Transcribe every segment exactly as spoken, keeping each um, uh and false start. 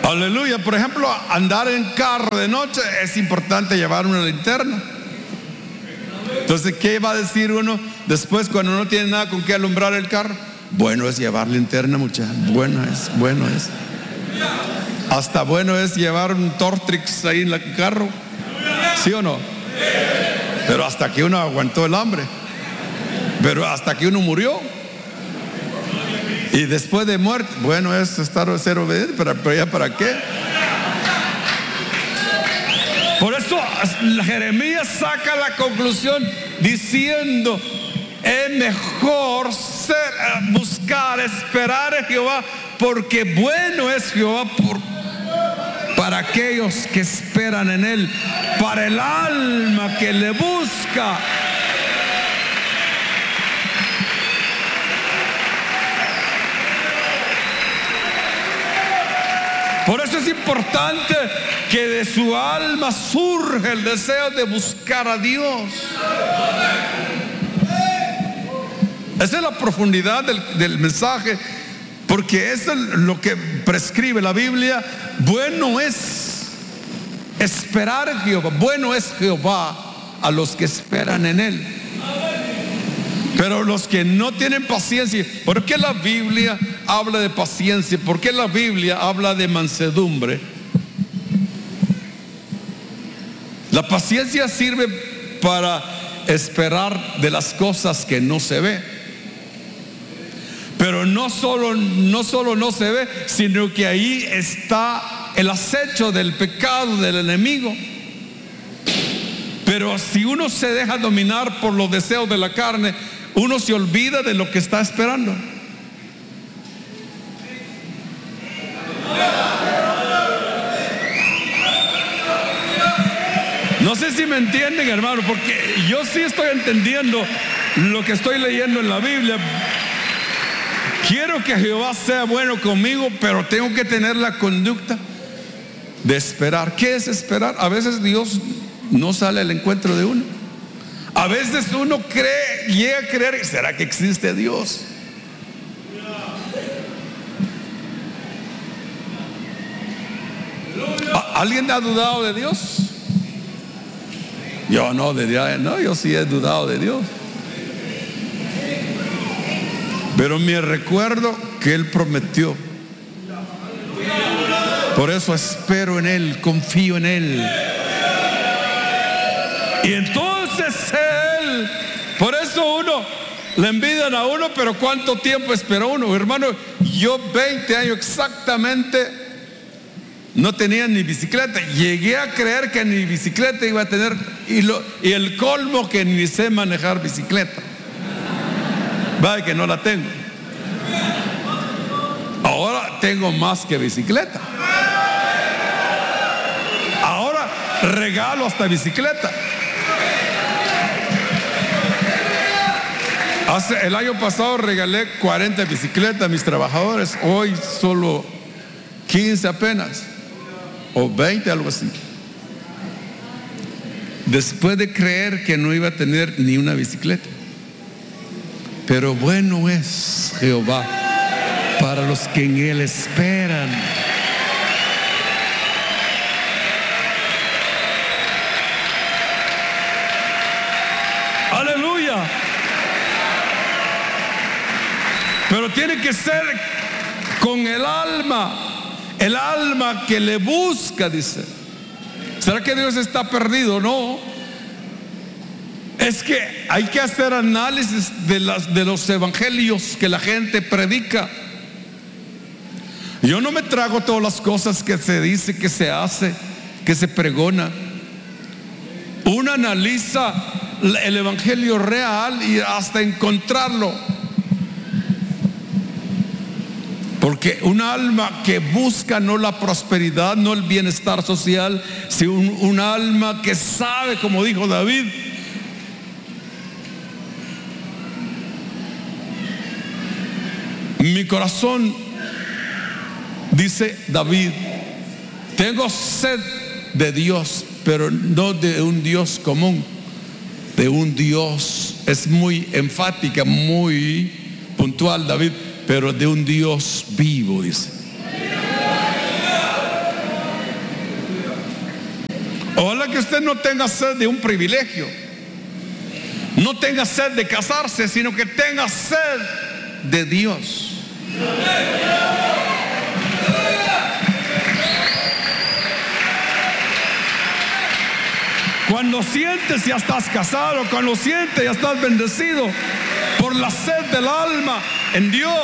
Aleluya. Por ejemplo, andar en carro de noche es importante llevar una linterna. Entonces, ¿qué va a decir uno después cuando no tiene nada con qué alumbrar el carro? Bueno es llevar linterna, muchachos. Bueno es, bueno es. Hasta bueno es llevar un Tortrix ahí en el carro. ¿Sí o no? Pero hasta que uno aguantó el hambre. Pero hasta que uno murió. Y después de muerte, bueno es estar ser obediente, pero, pero ya para qué. Por eso Jeremías saca la conclusión diciendo: es mejor ser, buscar, esperar a Jehová, porque bueno es Jehová por, para aquellos que esperan en Él, para el alma que le busca. Por eso es importante que de su alma surge el deseo de buscar a Dios. Esa es la profundidad del, del mensaje, porque eso es lo que prescribe la Biblia. Bueno es esperar a Jehová, bueno es Jehová a los que esperan en Él. Pero los que no tienen paciencia, ¿por qué la Biblia habla de paciencia? ¿Por qué la Biblia habla de mansedumbre? La paciencia sirve para esperar de las cosas que no se ve. Pero no solo, no solo no se ve, sino que ahí está el acecho del pecado del enemigo. Pero si uno se deja dominar por los deseos de la carne, uno se olvida de lo que está esperando. No sé si me entienden, hermano, porque yo sí estoy entendiendo lo que estoy leyendo en la Biblia. Quiero que Jehová sea bueno conmigo, pero tengo que tener la conducta de esperar. ¿Qué es esperar? A veces Dios no sale al encuentro de uno. A veces uno cree, llega a creer, ¿será que existe Dios? ¿Alguien ha dudado de Dios? Yo no, de Dios, no, yo sí he dudado de Dios. Pero me recuerdo que Él prometió. Por eso espero en Él, confío en Él. Y entonces Él, por eso uno, le envidian a uno, pero ¿cuánto tiempo esperó uno? Hermano, yo veinte años exactamente no tenía ni bicicleta. Llegué a creer que ni bicicleta iba a tener, y, lo, y el colmo que ni sé manejar bicicleta. Vaya que no la tengo. Ahora tengo más que bicicleta. Ahora regalo hasta bicicleta. Hace, el año pasado regalé cuarenta bicicletas a mis trabajadores. Hoy solo quince apenas, o veinte, algo así. Después de creer que no iba a tener ni una bicicleta. Pero bueno es Jehová para los que en Él esperan. Aleluya. Pero tiene que ser con el alma, el alma que le busca, dice. ¿Será que Dios está perdido? No. Es que hay que hacer análisis de, las, de los evangelios que la gente predica. Yo no me trago todas las cosas que se dice, que se hace, que se pregona. Uno analiza el evangelio real y hasta encontrarlo. Porque un alma que busca no la prosperidad, no el bienestar social, sino un, un alma que sabe, como dijo David, mi corazón, dice David, tengo sed de Dios, pero no de un Dios común, de un Dios. Es muy enfática, muy puntual David, pero de un Dios vivo, dice. que usted no tenga sed de un privilegio, no tenga sed de casarse, sino que tenga sed de Dios. Cuando sientes ya estás casado, cuando sientes ya estás bendecido por la sed del alma en Dios.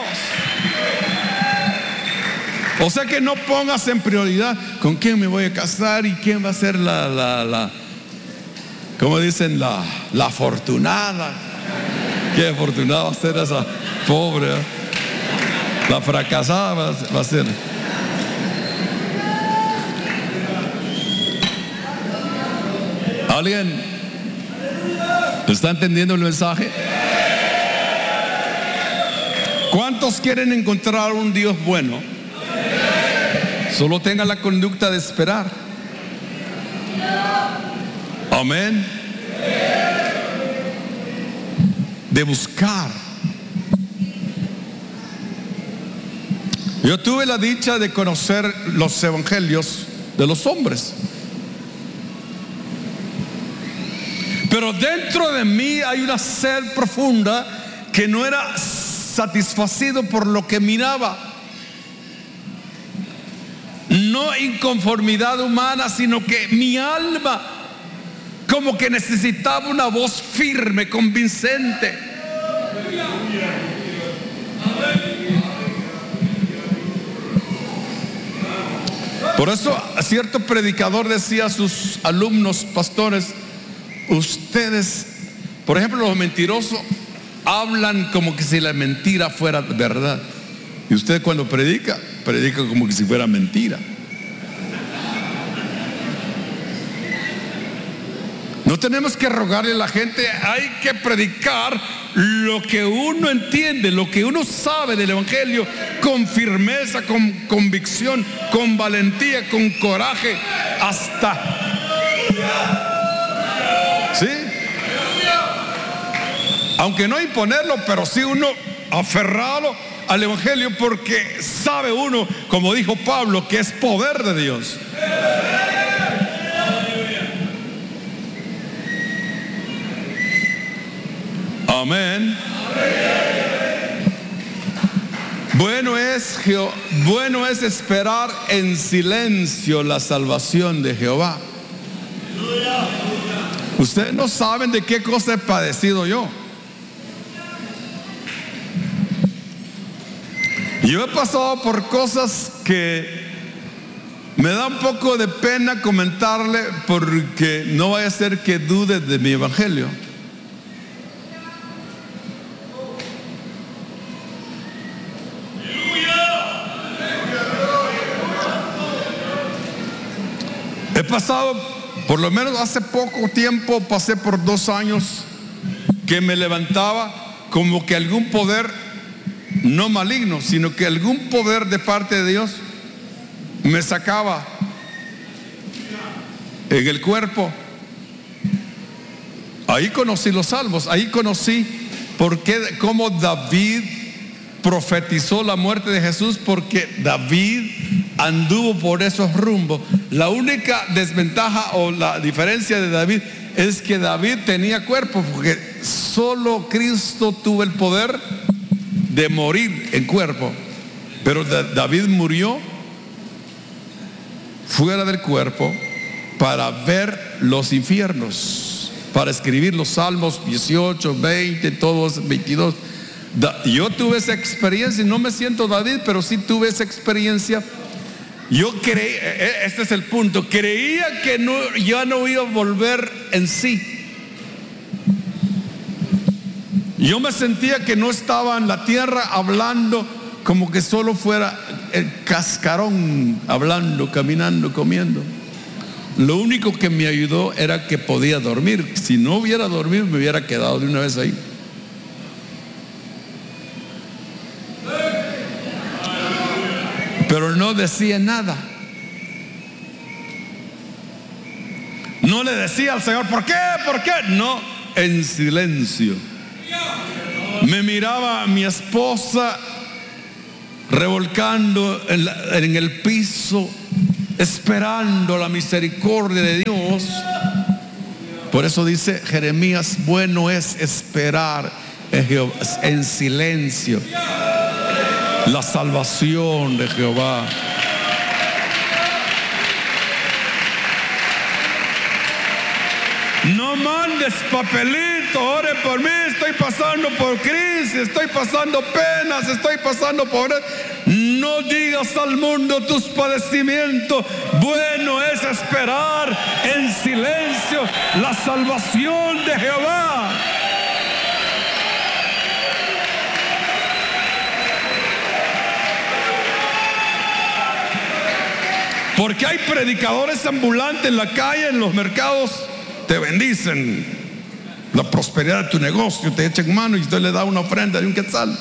O sea que no pongas en prioridad con quién me voy a casar y quién va a ser la, la, la como dicen, la, la afortunada. Qué afortunada va a ser esa pobre, ¿eh? La fracasada va, va a ser. ¿Alguien está entendiendo el mensaje? ¿Cuántos quieren encontrar un Dios bueno? Solo tenga la conducta de esperar. Amén. De buscar. Yo tuve la dicha de conocer los evangelios de los hombres, pero dentro de mí hay una sed profunda que no era satisfacido por lo que miraba. No inconformidad humana, sino que mi alma como que necesitaba una voz firme, convincente. Por eso cierto predicador decía a sus alumnos pastores: ustedes, por ejemplo, los mentirosos hablan como que si la mentira fuera verdad, y usted cuando predica, predica como que si fuera mentira. No tenemos que rogarle a la gente, hay que predicar lo que uno entiende, lo que uno sabe del evangelio, con firmeza, con convicción, con valentía, con coraje, hasta ¿sí? Aunque no imponerlo, pero sí uno aferrado al evangelio, porque sabe uno, como dijo Pablo, que es poder de Dios. Amén. Bueno es, bueno es esperar en silencio la salvación de Jehová. Ustedes no saben de qué cosa he padecido yo. Yo he pasado por cosas que me da un poco de pena comentarle, porque no vaya a ser que dude de mi evangelio. He pasado, por lo menos hace poco tiempo, pasé por dos años que me levantaba como que algún poder, no maligno, sino que algún poder de parte de Dios me sacaba en el cuerpo. Ahí conocí los salmos, ahí conocí por qué, cómo David profetizó la muerte de Jesús, porque David anduvo por esos rumbos. La única desventaja o la diferencia de David es que David tenía cuerpo, porque solo Cristo tuvo el poder de morir en cuerpo, pero David murió fuera del cuerpo para ver los infiernos, para escribir los salmos dieciocho, veinte, todos veintidós. Yo tuve esa experiencia y no me siento David, pero sí tuve esa experiencia. Yo creí, este es el punto, creía que no, ya no iba a volver en sí. Yo me sentía que no estaba en la tierra hablando, como que solo fuera el cascarón, hablando, caminando, comiendo. Lo único que me ayudó era que podía dormir. Si no hubiera dormido, me hubiera quedado de una vez ahí. Pero no decía nada. No le decía al Señor, ¿por qué? ¿Por qué? No, en silencio. Me miraba a mi esposa revolcando en, la, en el piso, esperando la misericordia de Dios. Por eso dice Jeremías, bueno es esperar en Jehová, en silencio, la salvación de Jehová. No mandes papelito, ore por mí, estoy pasando por crisis, estoy pasando penas, estoy pasando pobreza. No digas al mundo tus padecimientos. Bueno es esperar en silencio la salvación de Jehová. Porque hay predicadores ambulantes en la calle, en los mercados. Te bendicen la prosperidad de tu negocio, te echan mano y usted le da una ofrenda de un quetzal.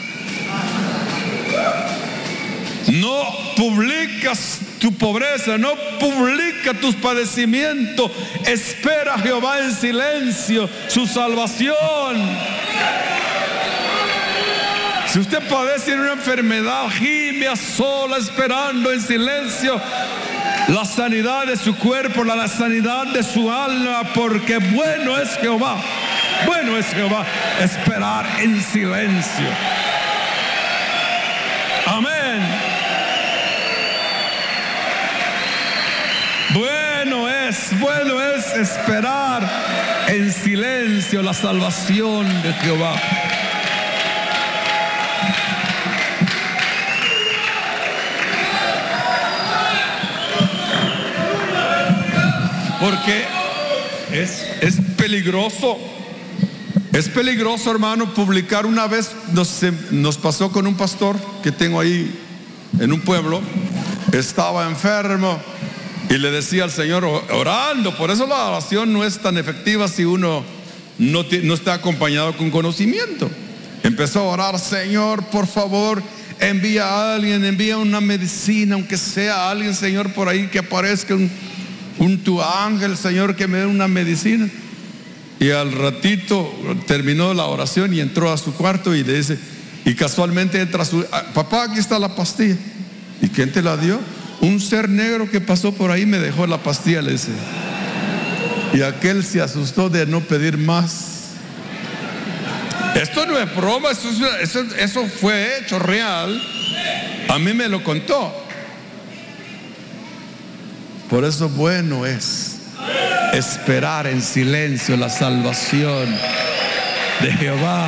No publicas tu pobreza, no publica tus padecimientos. Espera a Jehová en silencio su salvación. Si usted padece una enfermedad, gime a sola, esperando en silencio la sanidad de su cuerpo, la, la sanidad de su alma, porque bueno es Jehová, bueno es Jehová, esperar en silencio. Amén. Bueno es, bueno es esperar en silencio la salvación de Jehová. Porque es, es peligroso, es peligroso, hermano, publicar. Una vez nos, nos pasó con un pastor que tengo ahí en un pueblo. Estaba enfermo y le decía al Señor orando. Por eso la oración no es tan efectiva si uno no, no está acompañado con conocimiento. Empezó a orar: Señor, por favor, envía a alguien, envía una medicina, aunque sea alguien, Señor, por ahí que aparezca un Un tu ángel, Señor, que me dé una medicina. Y al ratito terminó la oración y entró a su cuarto y le dice, y casualmente entra su: papá, aquí está la pastilla. ¿Y quién te la dio? Un ser negro que pasó por ahí me dejó la pastilla, le dice. Y aquel se asustó de no pedir más. Esto no es broma, eso, eso, eso fue hecho real. A mí me lo contó. Por eso bueno es esperar en silencio la salvación de Jehová.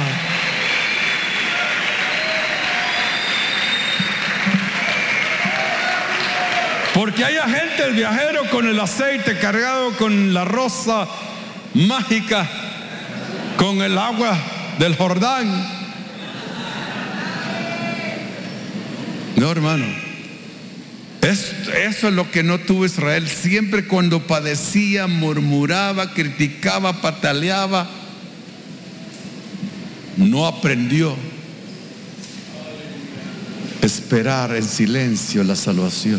Porque hay gente, el viajero con el aceite cargado con la rosa mágica, con el agua del Jordán. No, hermano. Eso, eso es lo que no tuvo Israel. Siempre cuando padecía, murmuraba, criticaba, pataleaba. No aprendió a esperar en silencio la salvación.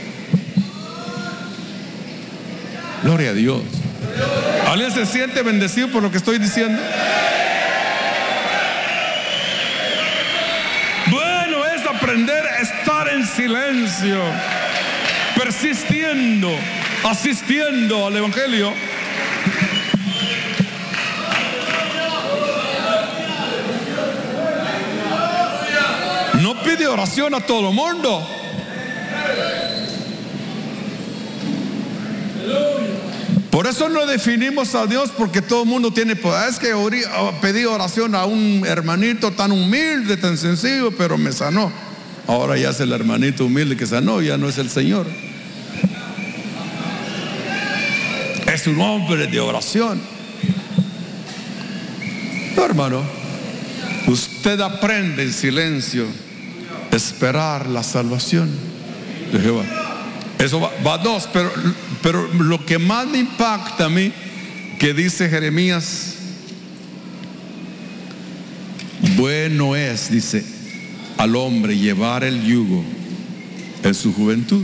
Gloria a Dios. ¿Alguien se siente bendecido por lo que estoy diciendo? Bueno es aprender a estar en silencio, persistiendo, asistiendo al Evangelio. No pide oración a todo el mundo. Por eso no definimos a Dios, porque todo el mundo tiene poder. Es que pedí oración a un hermanito tan humilde, tan sencillo, pero me sanó. Ahora ya es el hermanito humilde que sanó, ya no es el Señor. Es un hombre de oración. No, hermano, usted aprende en silencio a esperar la salvación de Jehová. Eso va, va dos, pero, pero lo que más me impacta a mí, que dice Jeremías, bueno es, dice, al hombre llevar el yugo en su juventud.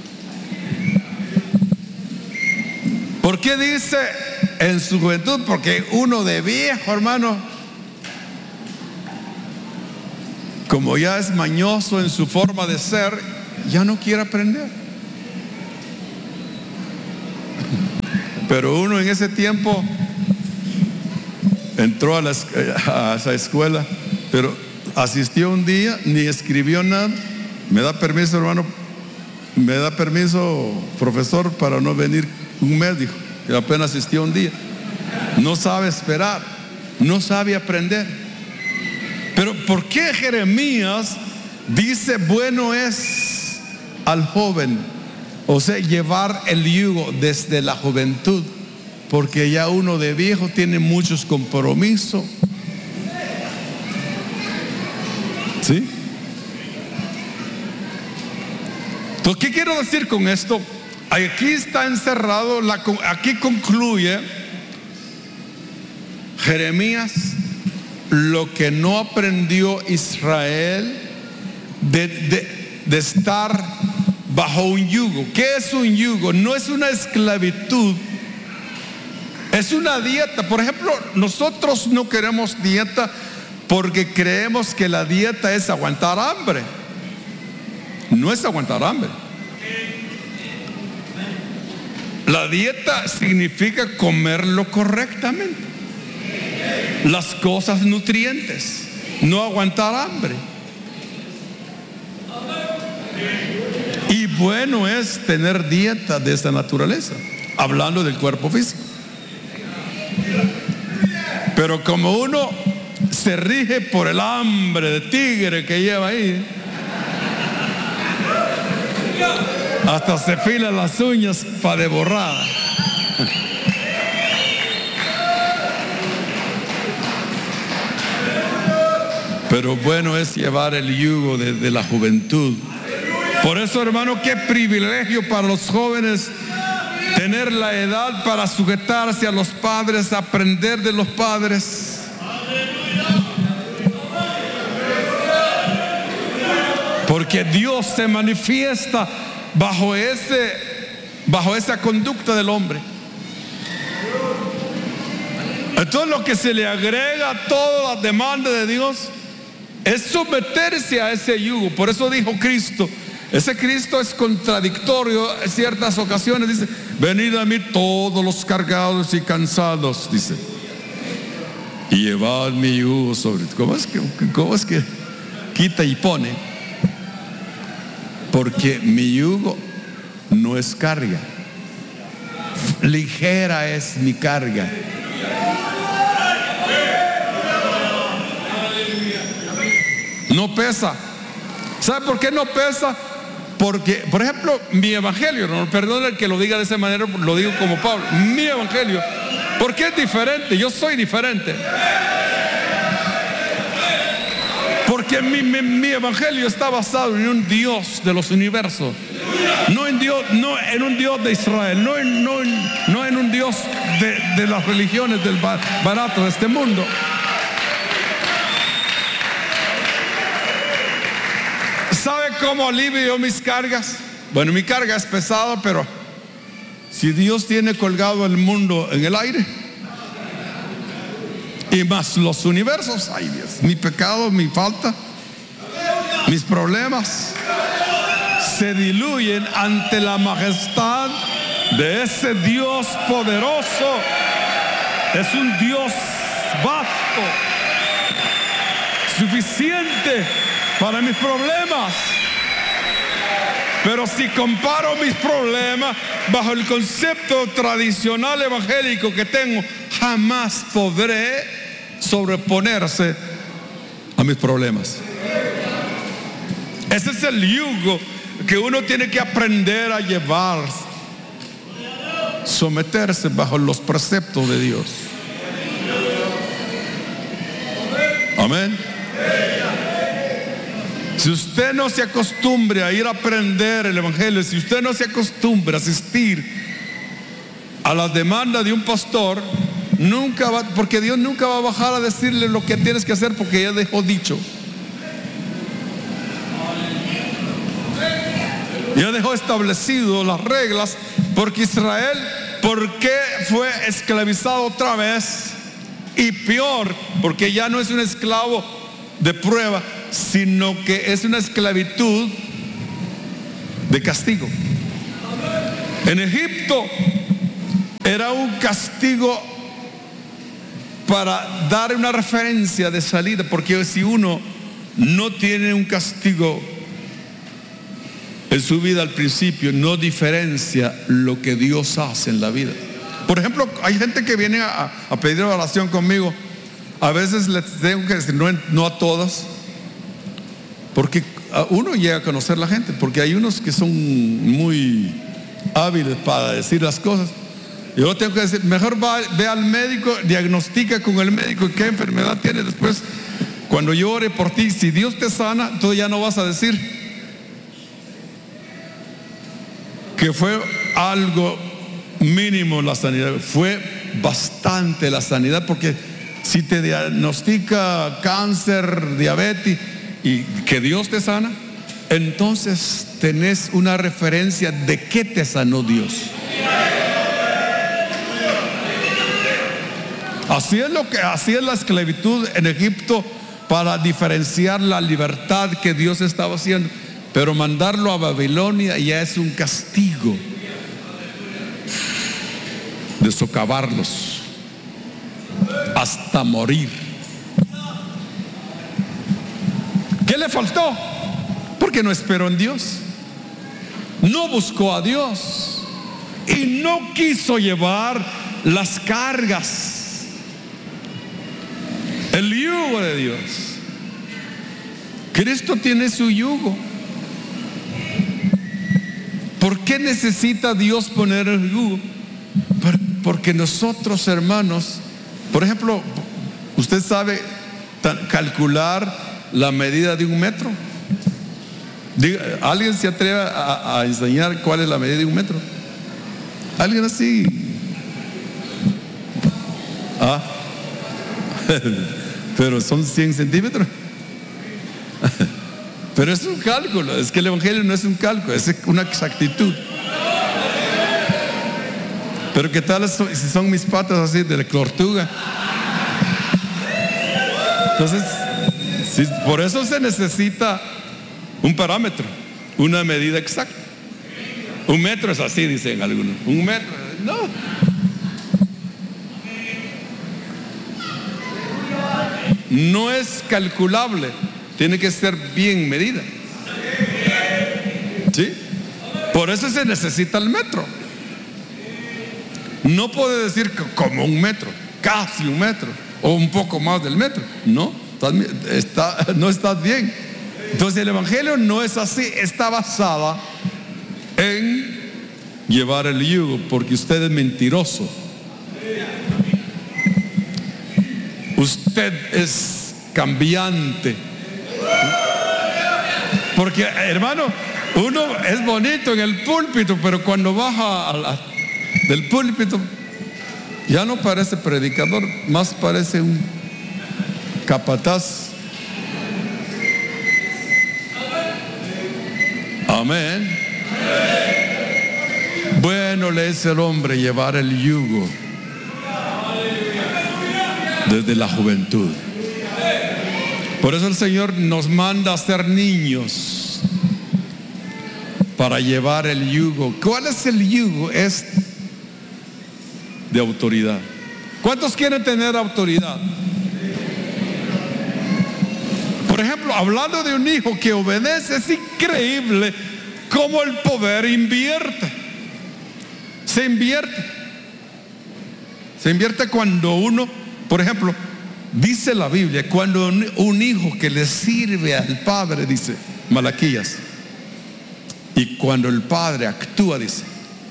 ¿Por qué dice en su juventud? Porque uno de viejo, hermano, como ya es mañoso en su forma de ser, ya no quiere aprender. Pero uno en ese tiempo entró a, la, a esa escuela, pero asistió un día, ni escribió nada. Me da permiso, hermano, me da permiso, profesor, para no venir un mes, dijo. Y apenas asistió un día. No sabe esperar, no sabe aprender. Pero ¿por qué Jeremías dice bueno es al joven, o sea, llevar el yugo desde la juventud? Porque ya uno de viejo tiene muchos compromisos. ¿Sí? Entonces, ¿qué quiero decir con esto? Aquí está encerrado, la, aquí concluye Jeremías lo que no aprendió Israel de, de, de estar bajo un yugo. ¿Qué es un yugo? No es una esclavitud, es una dieta. Por ejemplo, nosotros no queremos dieta porque creemos que la dieta es aguantar hambre. No es aguantar hambre. La dieta significa comerlo correctamente, las cosas nutrientes, no aguantar hambre. Y bueno es tener dieta de esta naturaleza, hablando del cuerpo físico. Pero como uno se rige por el hambre de tigre que lleva ahí, hasta se fila las uñas para devorar. Pero bueno es llevar el yugo de, de la juventud. Por eso, hermano, qué privilegio para los jóvenes tener la edad para sujetarse a los padres, aprender de los padres. Porque Dios se manifiesta bajo ese, bajo esa conducta del hombre. Entonces lo que se le agrega a todas las demandas de Dios es someterse a ese yugo. Por eso dijo Cristo, ese Cristo es contradictorio en ciertas ocasiones. Dice, venid a mí todos los cargados y cansados, dice, y llevad mi yugo sobre. ¿Cómo es que, cómo es que quita y pone? Porque mi yugo no es carga, ligera es mi carga. No pesa. ¿Sabe por qué no pesa? Porque, por ejemplo, mi evangelio, no perdone el que lo diga de esa manera, lo digo como Pablo, mi evangelio, porque es diferente, yo soy diferente. Porque mi, mi, mi evangelio está basado en un Dios de los universos, no en Dios, no en un Dios de Israel, no en, no en, no en un Dios de, de las religiones del barato de este mundo. ¿Sabe cómo alivio mis cargas? Bueno, mi carga es pesada, pero si Dios tiene colgado el mundo en el aire y más los universos, ay Dios, mi pecado, mi falta, mis problemas se diluyen ante la majestad de ese Dios poderoso. Es un Dios vasto, suficiente para mis problemas. Pero si comparo mis problemas bajo el concepto tradicional evangélico que tengo, jamás podré sobreponerse a mis problemas. Ese es el yugo que uno tiene que aprender a llevar, someterse bajo los preceptos de Dios. Amén. Si usted no se acostumbra a ir a aprender el evangelio, si usted no se acostumbra a asistir a las demandas de un pastor, nunca va, porque Dios nunca va a bajar a decirle lo que tienes que hacer, porque ya dejó dicho. Ya dejó establecido las reglas, porque Israel, ¿por qué fue esclavizado otra vez? Y peor, porque ya no es un esclavo de prueba, sino que es una esclavitud de castigo. En Egipto era un castigo para dar una referencia de salida, porque si uno no tiene un castigo en su vida al principio, no diferencia lo que Dios hace en la vida. Por ejemplo, hay gente que viene a, a pedir oración conmigo. A veces les tengo que decir, no, no a todas, porque uno llega a conocer a la gente, porque hay unos que son muy hábiles para decir las cosas. Yo tengo que decir, mejor va, ve al médico, diagnostica con el médico qué enfermedad tiene. Después, cuando yo ore por ti, si Dios te sana, tú ya no vas a decir que fue algo mínimo la sanidad. Fue bastante la sanidad, porque si te diagnostica cáncer, diabetes y que Dios te sana, entonces tenés una referencia de qué te sanó Dios. Así es lo que, así es la esclavitud en Egipto, para diferenciar la libertad que Dios estaba haciendo. Pero mandarlo a Babilonia ya es un castigo de socavarlos hasta morir. ¿Qué le faltó? Porque no esperó en Dios, no buscó a Dios y no quiso llevar las cargas, el yugo de Dios. Cristo tiene su yugo. ¿Por qué necesita Dios poner el yugo? Porque nosotros, hermanos, por ejemplo, usted sabe calcular la medida de un metro. ¿Alguien se atreve a, a enseñar cuál es la medida de un metro? ¿Alguien así? Ah, pero son cien centímetros. Pero es un cálculo. Es que el evangelio no es un cálculo, es una exactitud. Pero ¿qué tal si son mis patas así de la tortuga? Entonces, si, por eso se necesita un parámetro, una medida exacta. Un metro es así, dicen algunos. Un metro, no. No es calculable, tiene que ser bien medida. ¿Sí? Por eso se necesita el metro. No puede decir que como un metro, casi un metro, o un poco más del metro. No, está, está, no estás bien. Entonces el evangelio no es así, está basada en llevar el yugo, porque usted es mentiroso. Usted es cambiante. Porque, hermano, uno es bonito en el púlpito, pero cuando baja a la, del púlpito ya no parece predicador, más parece un capataz. Amén. Bueno le es el hombre llevar el yugo desde la juventud. Por eso el Señor nos manda a ser niños para llevar el yugo. ¿Cuál es el yugo? Es de autoridad. ¿Cuántos quieren tener autoridad? Por ejemplo, hablando de un hijo que obedece, es increíble cómo el poder invierte. Se invierte. Se invierte cuando uno, por ejemplo, dice la Biblia, cuando un, un hijo que le sirve al padre, dice Malaquías, y cuando el padre actúa, dice,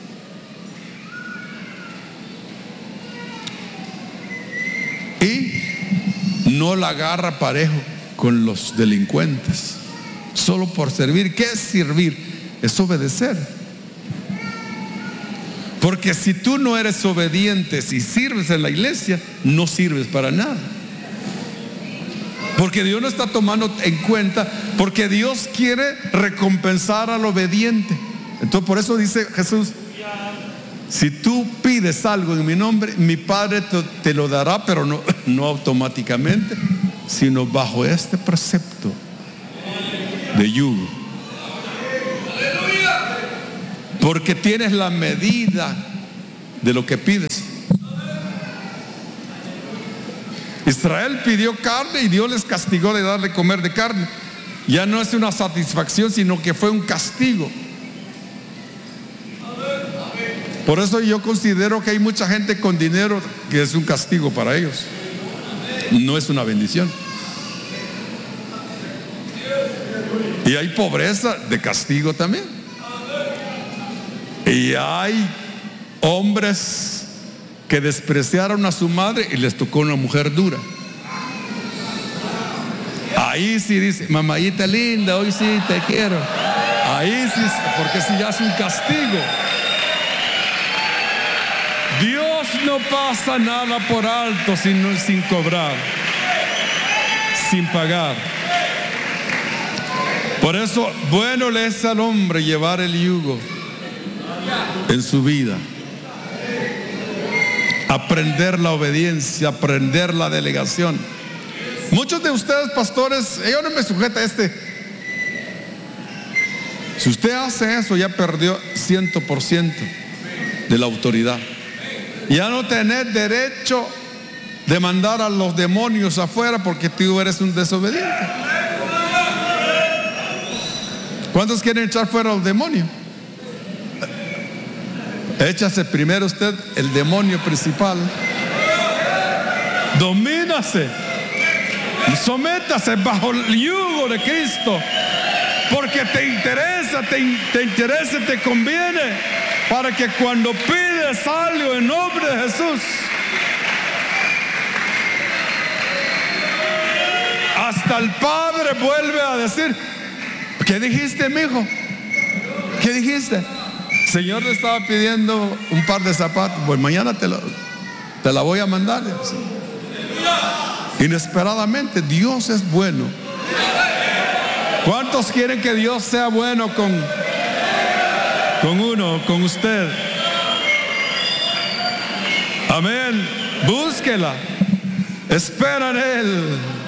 y no la agarra parejo con los delincuentes, solo por servir. ¿Qué es servir? Es obedecer. Porque si tú no eres obediente, si sirves en la iglesia, no sirves para nada. Porque Dios no está tomando en cuenta, porque Dios quiere recompensar al obediente. Entonces por eso dice Jesús, si tú pides algo en mi nombre, mi Padre te, te lo dará, pero no, no automáticamente, sino bajo este precepto de yugo. Porque tienes la medida de lo que pides. Israel pidió carne y Dios les castigó de darle comer de carne. Ya no es una satisfacción, sino que fue un castigo. Por eso yo considero que hay mucha gente con dinero que es un castigo para ellos. No es una bendición. Y hay pobreza de castigo también. Y hay hombres que despreciaron a su madre y les tocó una mujer dura. Ahí sí dice, mamayita linda, hoy sí te quiero. Ahí sí, porque si ya es un castigo. Dios no pasa nada por alto sin, sin cobrar, sin pagar. Por eso, bueno le es al hombre llevar el yugo en su vida. Aprender la obediencia, aprender la delegación. Muchos de ustedes, pastores, yo no me sujeta a este. Si usted hace eso, ya perdió cien por ciento de la autoridad. Ya no tenés derecho de mandar a los demonios afuera porque tú eres un desobediente. ¿Cuántos quieren echar fuera al demonio? Échase primero usted el demonio principal. Domínase. Sométase bajo el yugo de Cristo. Porque te interesa, te, te interesa, te conviene. Para que cuando pides algo en nombre de Jesús, hasta el Padre vuelve a decir: ¿qué dijiste, mi hijo? ¿Qué dijiste? Señor, le estaba pidiendo un par de zapatos. Pues mañana te, lo, te la voy a mandar. Inesperadamente, Dios es bueno. ¿Cuántos quieren que Dios sea bueno con, con uno, con usted? Amén. Búsquela. Espera en Él.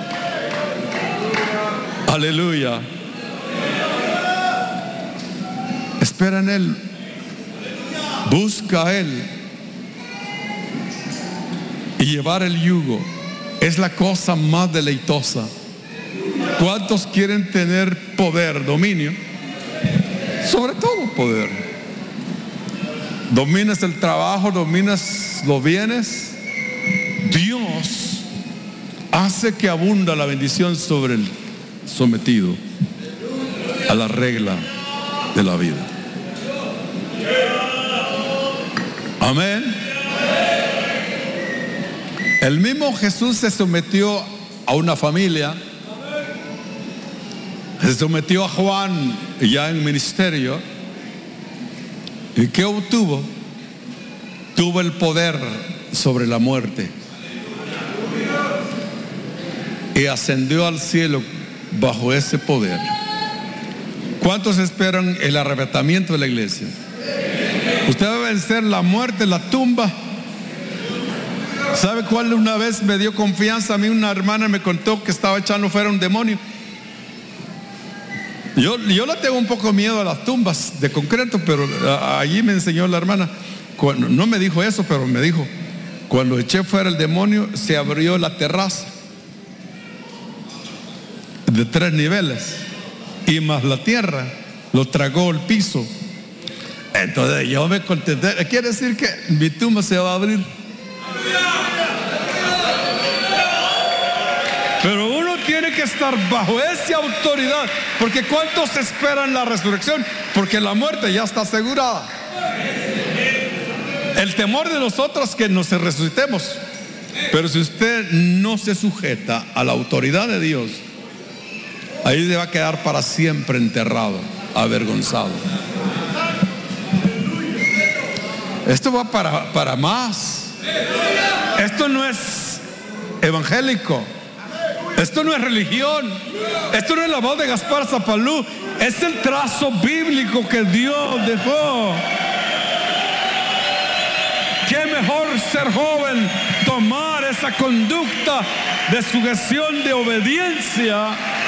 Aleluya. Espera en Él. Busca a Él. Y llevar el yugo es la cosa más deleitosa. ¿Cuántos quieren tener poder, dominio? Sobre todo poder. Dominas el trabajo, dominas los bienes. Dios hace que abunda la bendición sobre el sometido a la regla de la vida. Amén. El mismo Jesús se sometió a una familia. Se sometió a Juan ya en ministerio. ¿Y qué obtuvo? Tuvo el poder sobre la muerte. Y ascendió al cielo bajo ese poder. ¿Cuántos esperan el arrebatamiento de la iglesia? Usted va a vencer la muerte, la tumba. ¿Sabe cuál una vez me dio confianza? A mí una hermana me contó que estaba echando fuera un demonio. Yo, yo le tengo un poco miedo a las tumbas de concreto, pero allí me enseñó la hermana. Cuando, no me dijo eso, pero me dijo: cuando eché fuera el demonio, se abrió la terraza de tres niveles y más la tierra, lo tragó el piso. Entonces yo me contenté. Quiere decir que mi tumba se va a abrir. Pero uno tiene que estar bajo esa autoridad, porque ¿cuántos esperan la resurrección? Porque la muerte ya está asegurada. El temor de nosotros es que nos resucitemos. Pero si usted no se sujeta a la autoridad de Dios, ahí se va a quedar para siempre enterrado, avergonzado. Esto va para, para más. Esto no es evangélico. Esto no es religión. Esto no es la voz de Gaspar Zapalú. Es el trazo bíblico que Dios dejó. Qué mejor ser joven, tomar esa conducta de sujeción, de obediencia.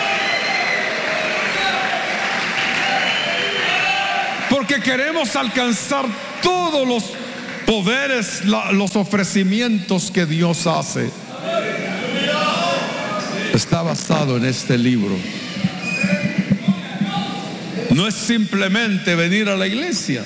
Porque queremos alcanzar todos los poderes, los ofrecimientos que Dios hace. está basado en este libro. No es simplemente venir a la iglesia.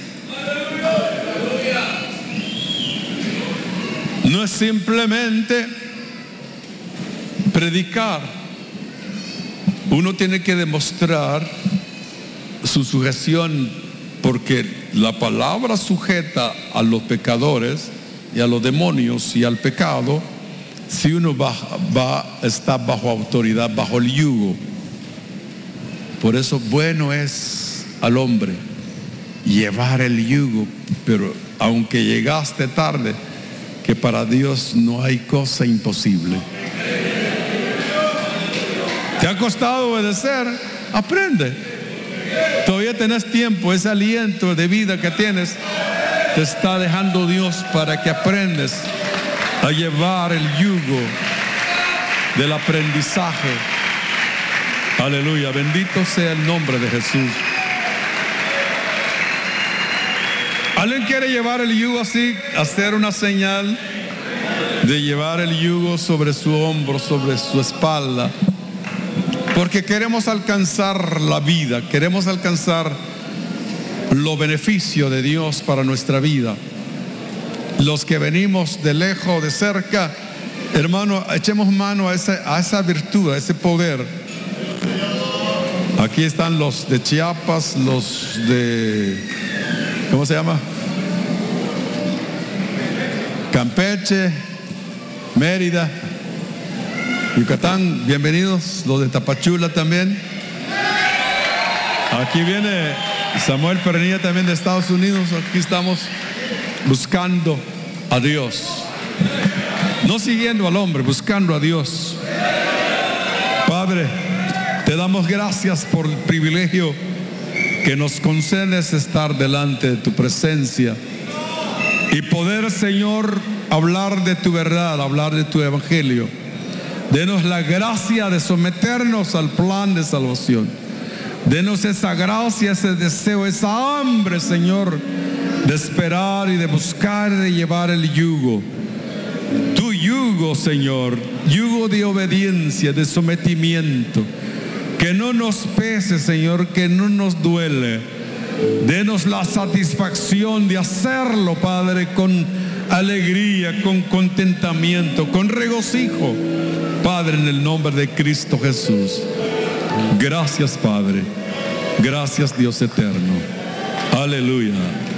No es simplemente predicar. Uno tiene que demostrar su sujeción, porque la palabra sujeta a los pecadores y a los demonios y al pecado si uno va, va está bajo autoridad, bajo el yugo. Por eso bueno es al hombre llevar el yugo, pero aunque llegaste tarde, que para Dios no hay cosa imposible. ¿Te ha costado obedecer? Aprende. Todavía tenés tiempo. Ese aliento de vida que tienes te está dejando Dios para que aprendas a llevar el yugo del aprendizaje. Aleluya, bendito sea el nombre de Jesús. ¿Alguien quiere llevar el yugo así? Hacer una señal de llevar el yugo sobre su hombro, sobre su espalda. Porque queremos alcanzar la vida, queremos alcanzar los beneficios de Dios para nuestra vida. Los que venimos de lejos, de cerca, hermano, echemos mano a esa, a esa virtud, a ese poder. Aquí están los de Chiapas, los de, ¿cómo se llama? Campeche, Mérida, Yucatán, bienvenidos. Los de Tapachula también. Aquí viene Samuel Pernilla también de Estados Unidos. Aquí estamos buscando a Dios, no siguiendo al hombre, buscando a Dios. Padre, te damos gracias por el privilegio que nos concedes estar delante de tu presencia y poder, Señor, hablar de tu verdad, hablar de tu evangelio. Denos la gracia de someternos al plan de salvación. Denos esa gracia, ese deseo, esa hambre, Señor, de esperar y de buscar y de llevar el yugo. Tu yugo, Señor, yugo de obediencia, de sometimiento. Que no nos pese, Señor, que no nos duele. Denos la satisfacción de hacerlo, Padre, con alegría, con contentamiento, con regocijo, Padre, en el nombre de Cristo Jesús. Gracias, Padre. Gracias, Dios eterno. Aleluya.